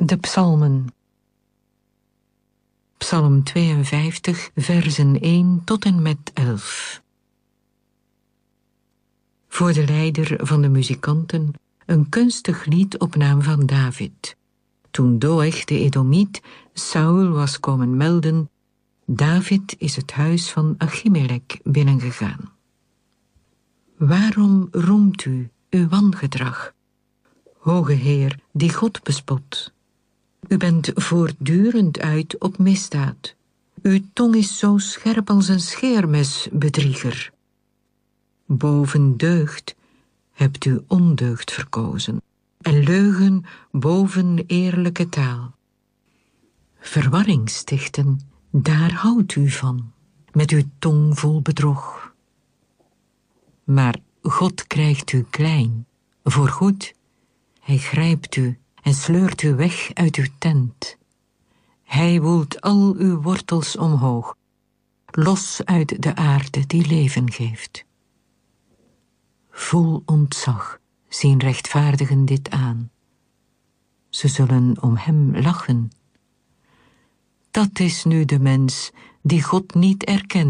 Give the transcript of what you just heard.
De psalmen. Psalm 52, versen 1 tot en met 11. Voor de leider van de muzikanten een kunstig lied op naam van David. Toen Doeg de Edomiet Saul was komen melden, David is het huis van Achimelech binnengegaan. Waarom roemt u uw wangedrag, hoge Heer, die God bespot? U bent voortdurend uit op misdaad. Uw tong is zo scherp als een scheermes, bedrieger. Boven deugd hebt u ondeugd verkozen, en leugen boven eerlijke taal. Verwarring stichten, daar houdt u van, met uw tong vol bedrog. Maar God krijgt u klein, voorgoed. Hij grijpt u en sleurt u weg uit uw tent. Hij woelt al uw wortels omhoog, los uit de aarde die leven geeft. Vol ontzag zien rechtvaardigen dit aan. Ze zullen om hem lachen. Dat is nu de mens die God niet erkent.